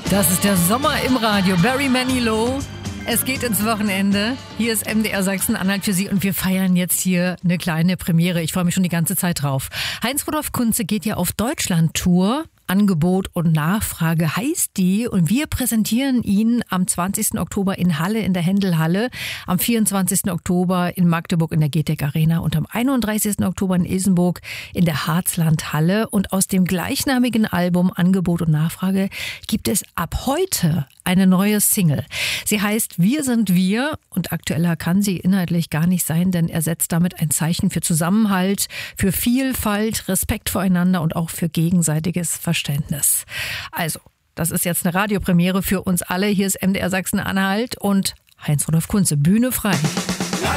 Das ist der Sommer im Radio. Barry Manilow. Es geht ins Wochenende. Hier ist MDR Sachsen-Anhalt für Sie und wir feiern jetzt hier eine kleine Premiere. Ich freue mich schon die ganze Zeit drauf. Heinz-Rudolf Kunze geht ja auf Deutschland-Tour. Angebot und Nachfrage heißt die und wir präsentieren ihn am 20. Oktober in Halle in der Händelhalle, am 24. Oktober in Magdeburg in der GTEC Arena und am 31. Oktober in Isenburg in der Harzlandhalle. Und aus dem gleichnamigen Album Angebot und Nachfrage gibt es ab heute eine neue Single. Sie heißt Wir sind wir und aktueller kann sie inhaltlich gar nicht sein, denn er setzt damit ein Zeichen für Zusammenhalt, für Vielfalt, Respekt voreinander und auch für gegenseitiges Verständnis. Also, das ist jetzt eine Radiopremiere für uns alle. Hier ist MDR Sachsen-Anhalt und Heinz-Rudolf Kunze. Bühne frei.